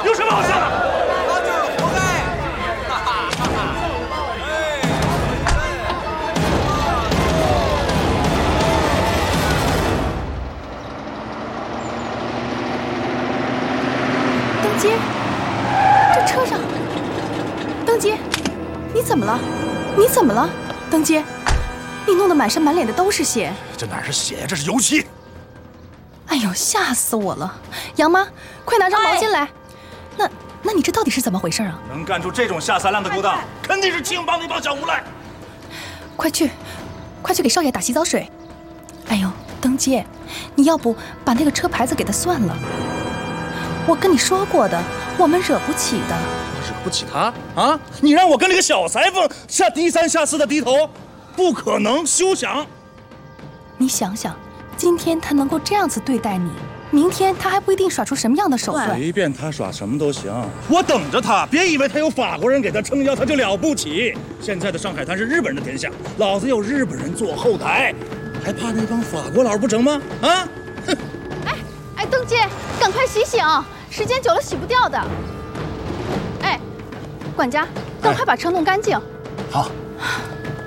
有什么好笑的？ 他就是活该！哈哈哈哈！ 登阶，这车上，登阶，你怎么了？你怎么了，登阶？你弄得满身满脸的都是血。 这哪是血，这是油漆！ 哎呦，吓死我了！杨妈，快拿张毛巾来。那你这到底是怎么回事啊？ 能干出这种下三滥的勾当，肯定是青帮那帮小无赖。 快去给少爷打洗澡水。哎呦，登阶，你要不把那个车牌子给他算了？我跟你说过的，我们惹不起的。 惹不起他啊？你让我跟那个小裁缝下低三下四的低头，不可能，休想！ 你想想，今天他能够这样子对待你，明天他还不一定耍出什么样的手段。 随便他耍什么都行，我等着他。别以为他有法国人给他撑腰，他就了不起。现在的上海滩是日本人的天下，老子有日本人做后台，还怕那帮法国佬不成吗？啊！哼！ 哎，登阶，赶快洗洗啊，时间久了洗不掉的。哎，管家，赶快把车弄干净。 好。